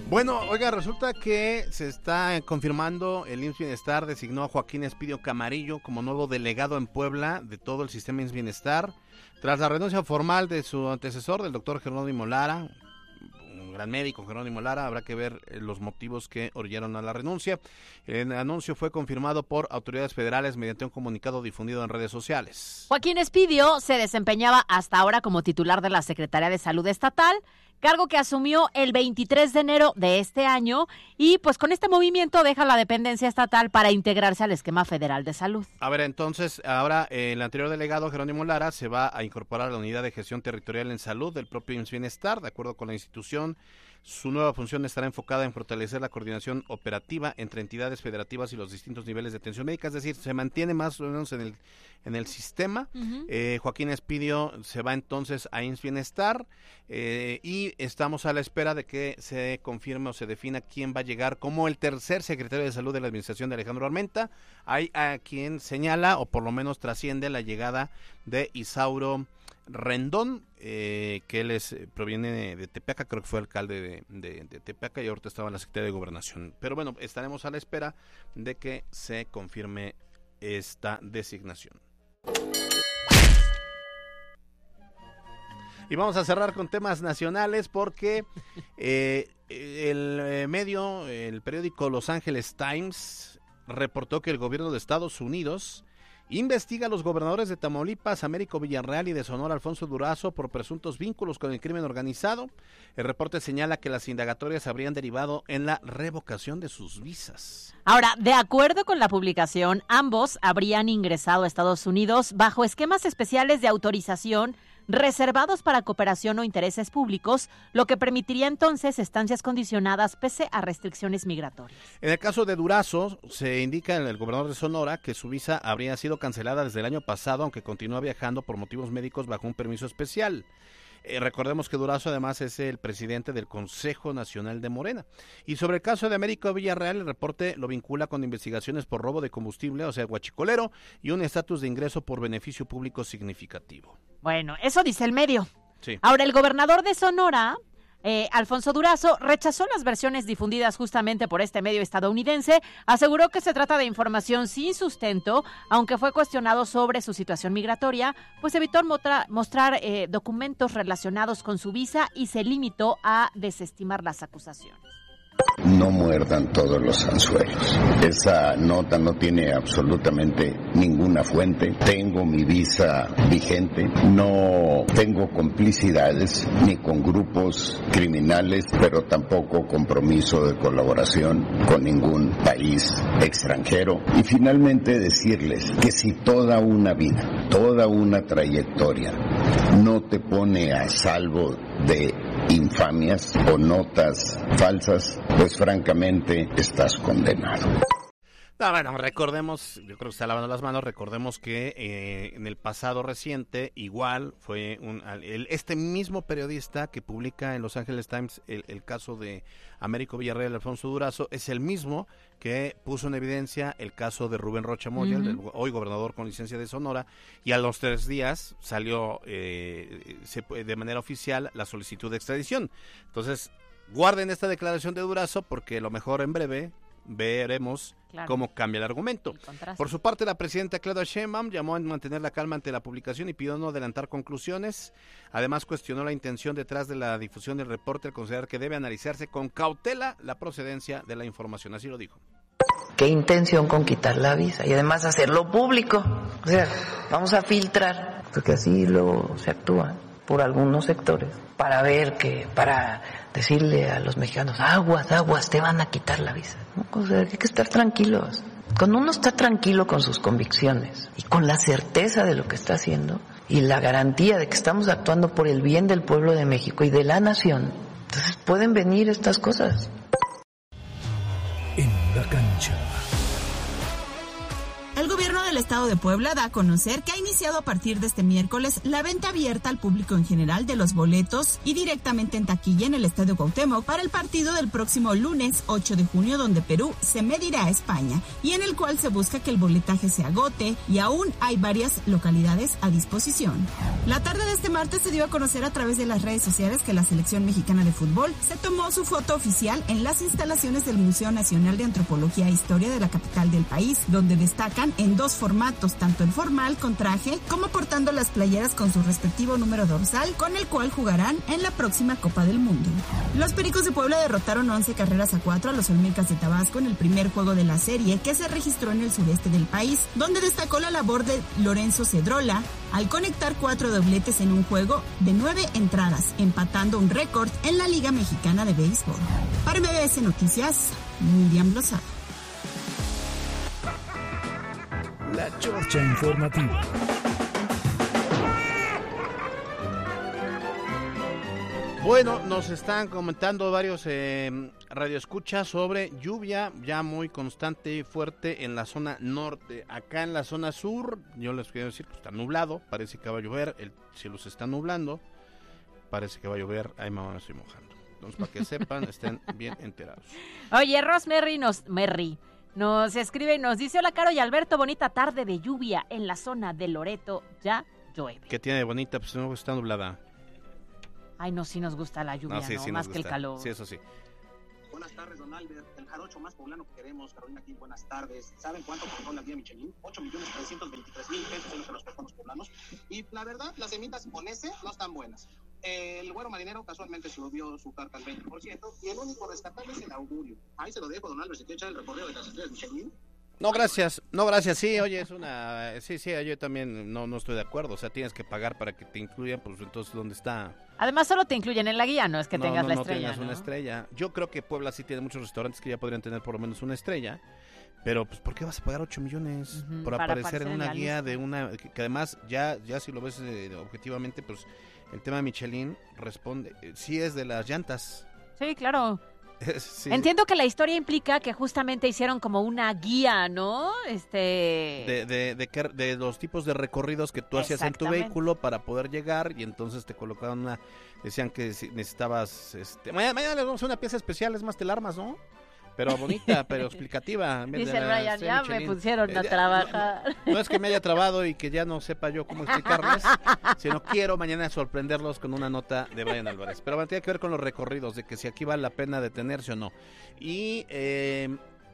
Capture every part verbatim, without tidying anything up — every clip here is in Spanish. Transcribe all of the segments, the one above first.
Bueno, oiga, resulta que se está confirmando, el I M S S Bienestar designó a Joaquín Espidio Camarillo como nuevo delegado en Puebla de todo el sistema I M S S Bienestar, tras la renuncia formal de su antecesor, del doctor Jerónimo Lara, un gran médico, Jerónimo Lara. Habrá que ver los motivos que orillaron a la renuncia. El anuncio fue confirmado por autoridades federales mediante un comunicado difundido en redes sociales. Joaquín Espidio se desempeñaba hasta ahora como titular de la Secretaría de Salud Estatal, cargo que asumió el veintitrés de enero de este año, y pues con este movimiento deja la dependencia estatal para integrarse al esquema federal de salud. A ver, entonces, ahora eh, el anterior delegado, Jerónimo Lara, se va a incorporar a la Unidad de Gestión Territorial en Salud del propio I M S S Bienestar. De acuerdo con la institución, su nueva función estará enfocada en fortalecer la coordinación operativa entre entidades federativas y los distintos niveles de atención médica, es decir, se mantiene más o menos en el, en el sistema. Uh-huh. eh, Joaquín Espidio se va entonces a I M S S Bienestar, eh, y estamos a la espera de que se confirme o se defina quién va a llegar como el tercer secretario de Salud de la administración de Alejandro Armenta. Hay a quien señala, o por lo menos trasciende, la llegada de Isauro Rendón, eh, que él es, proviene de, de Tepeaca, creo que fue alcalde de, de, de Tepeaca y ahorita estaba en la Secretaría de Gobernación. Pero bueno, estaremos a la espera de que se confirme esta designación. Y vamos a cerrar con temas nacionales porque eh, el medio, el periódico Los Angeles Times, reportó que el gobierno de Estados Unidos investiga a los gobernadores de Tamaulipas, Américo Villarreal, y de Sonora, Alfonso Durazo, por presuntos vínculos con el crimen organizado. El reporte señala que las indagatorias habrían derivado en la revocación de sus visas. Ahora, de acuerdo con la publicación, ambos habrían ingresado a Estados Unidos bajo esquemas especiales de autorización reservados para cooperación o intereses públicos, lo que permitiría entonces estancias condicionadas pese a restricciones migratorias. En el caso de Durazo, se indica en el gobernador de Sonora que su visa habría sido cancelada desde el año pasado, aunque continúa viajando por motivos médicos bajo un permiso especial. Eh, recordemos que Durazo además es el presidente del Consejo Nacional de Morena. Y sobre el caso de Américo Villarreal, el reporte lo vincula con investigaciones por robo de combustible, o sea, guachicolero, y un estatus de ingreso por beneficio público significativo. Bueno, eso dice el medio. Sí. Ahora, el gobernador de Sonora, eh, Alfonso Durazo, rechazó las versiones difundidas justamente por este medio estadounidense. Aseguró que se trata de información sin sustento, aunque fue cuestionado sobre su situación migratoria, pues evitó motra- mostrar eh, documentos relacionados con su visa y se limitó a desestimar las acusaciones. No muerdan todos los anzuelos. Esa nota no tiene absolutamente ninguna fuente. Tengo mi visa vigente. No tengo complicidades ni con grupos criminales, pero tampoco compromiso de colaboración con ningún país extranjero. Y finalmente decirles que si toda una vida, toda una trayectoria no te pone a salvo de infamias o notas falsas, pues francamente estás condenado. No, bueno, recordemos, yo creo que está lavando las manos, recordemos que eh, en el pasado reciente igual fue un el, este mismo periodista que publica en Los Angeles Times el, el caso de Américo Villarreal y Alfonso Durazo, es el mismo que puso en evidencia el caso de Rubén Rocha Moya, uh-huh. el, hoy gobernador con licencia de Sonora, y a los tres días salió eh, se, de manera oficial la solicitud de extradición. Entonces, guarden esta declaración de Durazo porque a lo mejor en breve veremos claro. cómo cambia el argumento. El Por su parte, la presidenta Claudia Sheinbaum llamó a mantener la calma ante la publicación y pidió no adelantar conclusiones. Además, cuestionó la intención detrás de la difusión del reporte al considerar que debe analizarse con cautela la procedencia de la información. Así lo dijo. ¿Qué intención con quitar la visa? Y además hacerlo público. O sea, vamos a filtrar, porque así luego se actúa por algunos sectores, para ver que, para decirle a los mexicanos, aguas, aguas, te van a quitar la visa. O sea, hay que estar tranquilos. Cuando uno está tranquilo con sus convicciones y con la certeza de lo que está haciendo y la garantía de que estamos actuando por el bien del pueblo de México y de la nación, entonces pueden venir estas cosas. En la cancha. El gobierno de del Estado de Puebla da a conocer que ha iniciado a partir de este miércoles la venta abierta al público en general de los boletos y directamente en taquilla en el Estadio Cuauhtémoc para el partido del próximo lunes ocho de junio, donde Perú se medirá a España y en el cual se busca que el boletaje se agote y aún hay varias localidades a disposición. La tarde de este martes se dio a conocer a través de las redes sociales que la selección mexicana de fútbol se tomó su foto oficial en las instalaciones del Museo Nacional de Antropología e Historia de la capital del país, donde destacan en dos formatos, tanto en formal con traje como portando las playeras con su respectivo número dorsal, con el cual jugarán en la próxima Copa del Mundo. Los Pericos de Puebla derrotaron once carreras a cuatro a los Olmecas de Tabasco en el primer juego de la serie que se registró en el sureste del país, donde destacó la labor de Lorenzo Cedrola al conectar cuatro dobletes en un juego de nueve entradas, empatando un récord en la Liga Mexicana de Béisbol. Para M B S Noticias, Miriam Lozada. La Chorcha Informativa. Bueno, nos están comentando varios eh, radioescuchas sobre lluvia ya muy constante y fuerte en la zona norte. Acá en la zona sur, yo les quiero decir que está nublado, parece que va a llover, el cielo se está nublando, parece que va a llover, ahí me estoy mojando. Entonces, para que sepan, estén bien enterados. Oye, Rosemary nos, Merry, nos escribe y nos dice: hola, Caro y Alberto, bonita tarde de lluvia en la zona de Loreto, ya llueve. ¿Qué tiene de bonita? Pues no, está nublada. Ay, no, sí nos gusta la lluvia, no, sí, ¿no? Sí más nos que gusta. el calor. Sí, eso sí. Buenas tardes, don Albert, el jarocho más poblano que queremos, Carolina aquí, buenas tardes. ¿Saben cuánto costó la guía Michelin? ocho millones trescientos veintitrés mil pesos en lo que nos costó los poblanos. Y la verdad, las semitas con ese no están buenas. El güero marinero casualmente subió su carta al veinte por ciento y el único rescatable es el augurio. Ahí se lo dejo, don Albert, si quiere echar el recorrido de las estrellas Michelin. No, gracias, no, gracias, sí, oye, es una, sí, sí, yo también no, no estoy de acuerdo, o sea, tienes que pagar para que te incluyan, pues entonces, ¿dónde está? Además, solo te incluyen en la guía, no es que no, tengas no, la no estrella, tengas ¿no? una estrella. Yo creo que Puebla sí tiene muchos restaurantes que ya podrían tener por lo menos una estrella, pero pues, ¿por qué vas a pagar ocho millones Uh-huh, por para aparecer en aparecer en una la guía lista. de una, que, que además, ya, ya si lo ves eh, objetivamente, pues, el tema de Michelin responde, eh, sí es de las llantas. Sí, claro. Sí. Entiendo que la historia implica que justamente hicieron como una guía, ¿no? Este... De, de, de, que- de los tipos de recorridos que tú hacías en tu Exactamente. vehículo para poder llegar y entonces te colocaban una, decían que si necesitabas, este, mañana, mañana les vamos a hacer una pieza especial, es más te la armas, ¿no? Pero bonita, pero explicativa. En vez Dice de el la Brian, estrella ya me Michelin. pusieron a Eh, trabajar. No, no es que me haya trabado y que ya no sepa yo cómo explicarles, sino quiero mañana sorprenderlos con una nota de Brian Álvarez. Pero bueno, tiene que ver con los recorridos, de que si aquí vale la pena detenerse o no. Y eh,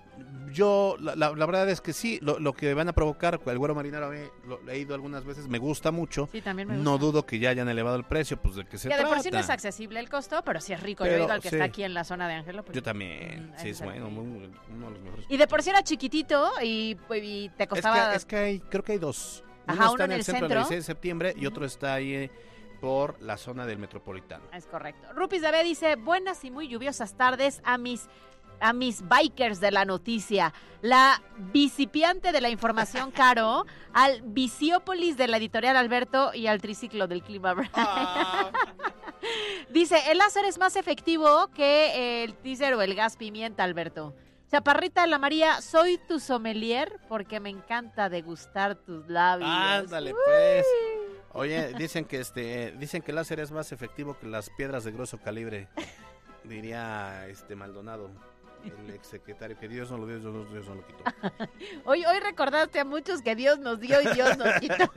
yo, la, la, la verdad es que sí, lo, lo que van a provocar, el güero marinero, eh, lo he leído algunas veces, me gusta mucho. Sí, también me gusta. No dudo que ya hayan elevado el precio, pues de que se Ya de trata. por sí no es accesible el costo, pero sí es rico. Pero, Yo he ido al que sí. está aquí en la zona de Ángelo. pues, Yo también, mm, sí, ese es el- bueno, muy- uno de los mejores. Y de por sí era chiquitito y, pues, y te Es costaba... que, es que hay, creo que hay dos. Ajá, uno uno está en en el el centro, del centro. dieciséis de septiembre, y otro está ahí eh, por la zona del Metropolitano. Es correcto. Rupis David dice: buenas y muy lluviosas tardes a mis a mis bikers de la noticia, la bicipiante de la información Caro, al Biciópolis de la editorial Alberto y al triciclo del clima. Ah. Dice: el láser es más efectivo que el teaser o el gas pimienta, Alberto. Chaparrita de la María, soy tu sommelier porque me encanta degustar tus labios. Ándale, pues. Oye, dicen que este, dicen que el láser es más efectivo que las piedras de grueso calibre, diría este Maldonado, el exsecretario, que Dios no lo dio, Dios no, Dios no lo quitó. Hoy, hoy recordaste a muchos que Dios nos dio y Dios nos quitó.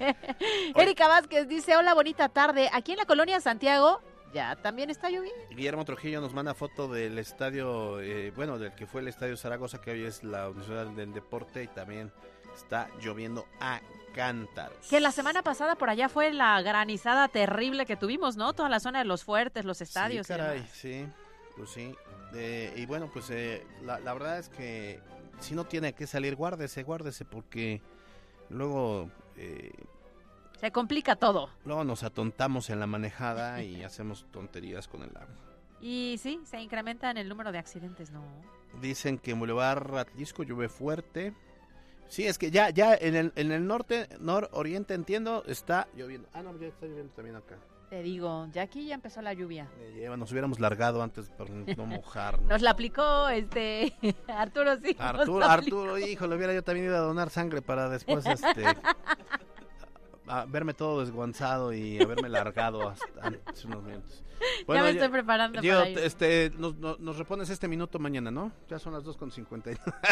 Erika Vázquez dice: hola, bonita tarde. Aquí en la colonia Santiago ya también está lloviendo. Guillermo Trujillo nos manda foto del estadio, eh, bueno, del que fue el estadio Zaragoza, que hoy es la Universidad del Deporte, y también está lloviendo a cántaros. Que la semana pasada por allá fue la granizada terrible que tuvimos, ¿no? Toda la zona de los fuertes, los estadios. Sí, y caray, demás. sí, pues sí. Eh, y bueno, pues eh, la, la verdad es que si no tiene que salir, guárdese, guárdese, porque luego, eh, Se complica todo. luego nos atontamos en la manejada y hacemos tonterías con el agua. Y sí, se incrementa en el número de accidentes, ¿no? Dicen que en Boulevard Atlisco llueve fuerte. Sí, es que ya, ya en el, en el norte, nororiente, entiendo, está lloviendo. Ah, no, ya está lloviendo también acá. Te digo, ya aquí ya empezó la lluvia. Me lleva, nos hubiéramos largado antes para no mojarnos. Nos la aplicó este Arturo, sí. Arturo, Arturo, hijo, lo hubiera yo también ido a donar sangre para después este a, a verme todo desguanzado y haberme largado hasta antes unos minutos. Bueno, ya me estoy yo, preparando yo, para ir. Este, nos, nos, nos repones este minuto mañana, ¿no? Ya son las dos con cincuenta y nueve.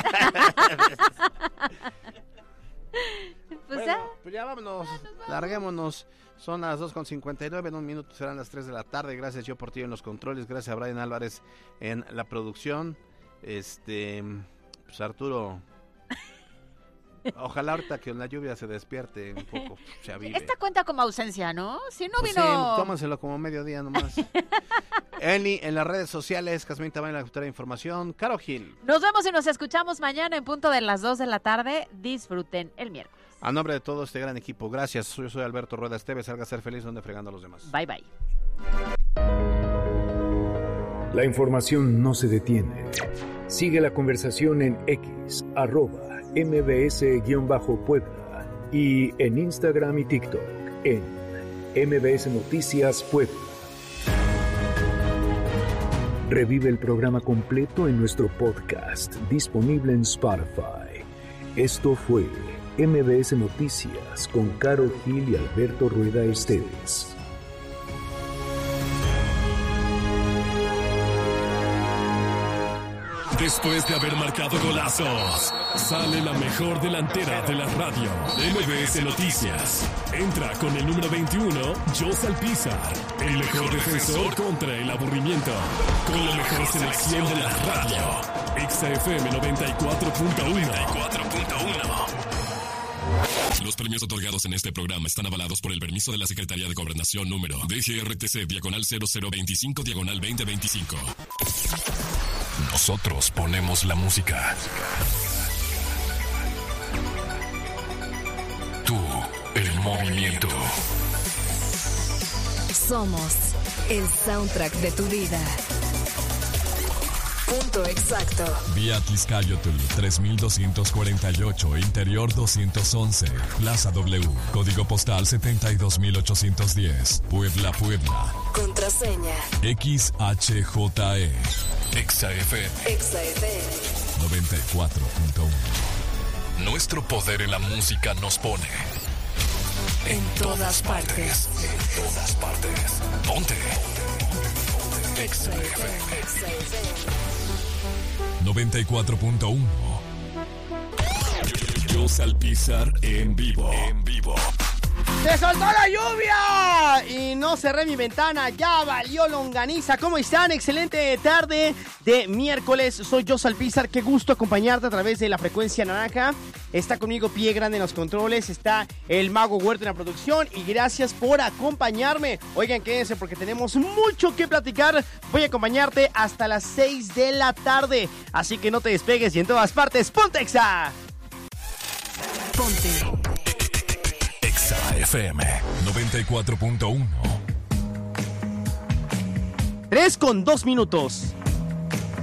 Pues bueno, ya. Pues ya vámonos, ya vamos. Larguémonos. Son las dos con cincuenta y nueve, en un minuto serán las tres de la tarde. Gracias yo por ti en los controles, gracias a Brian Álvarez en la producción. Este, pues Arturo, ojalá ahorita que en la lluvia se despierte un poco, se avive. Esta cuenta como ausencia, ¿no? Si no pues vino... Sí, tómanselo como mediodía nomás. Eli, en las redes sociales, Casmín Tamayo, la cultura de información, Caro Gil. Nos vemos y nos escuchamos mañana en punto de las dos de la tarde. Disfruten el miércoles. A nombre de todo este gran equipo, gracias. Yo soy Alberto Rueda Esteves. Salga a ser feliz donde fregando a los demás. Bye, bye. La información no se detiene. Sigue la conversación en X, arroba mbs-puebla y en Instagram y TikTok en M B S Noticias Puebla. Revive el programa completo en nuestro podcast disponible en Spotify. Esto fue M B S Noticias con Caro Gil y Alberto Rueda Esteves. Después de haber marcado golazos, sale la mejor delantera de la radio, M B S Noticias. Entra con el número veintiuno, Jos Alpizar, el mejor defensor contra el aburrimiento, con la mejor selección de la radio, Exa F M noventa y cuatro punto uno. Los premios otorgados en este programa están avalados por el permiso de la Secretaría de Gobernación número D G R T C diagonal cero cero veinticinco diagonal veinte veinticinco. Nosotros ponemos la música. Tú, el movimiento. Somos el soundtrack de tu vida. Punto exacto. Vía Tizcayotl tres mil doscientos cuarenta y ocho, Interior doscientos once, Plaza W, Código Postal setenta y dos mil ochocientos diez, Puebla, Puebla. Contraseña X H J E. Exa F M. Exa F M noventa y cuatro punto uno. Nuestro poder en la música nos pone en todas partes. En todas partes. Ponte. Exa F M. noventa y cuatro punto uno. Jos Alpizar en vivo. En vivo. ¡Se soltó la lluvia! Y no cerré mi ventana, ya valió longaniza. ¿Cómo están? Excelente tarde de miércoles. Soy Jos Alpizar, qué gusto acompañarte a través de la frecuencia naranja. Está conmigo Pie Grande en los controles, está el Mago Huerta en la producción. Y gracias por acompañarme. Oigan, quédense porque tenemos mucho que platicar. Voy a acompañarte hasta las seis de la tarde. Así que no te despegues y en todas partes, ¡ponte Exa! Ponte Exa F M noventa y cuatro punto uno. Tres con dos minutos.